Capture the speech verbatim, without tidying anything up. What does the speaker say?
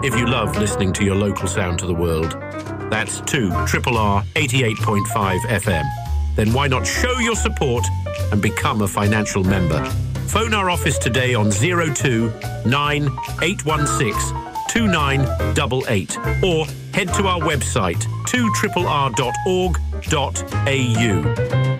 if you love listening to your local sound to the world. That's two R R R eighty-eight point five F M. Then why not show your support and become a financial member? Phone our office today on zero two nine eight one six two nine eight eight or head to our website two R R R dot org dot A U.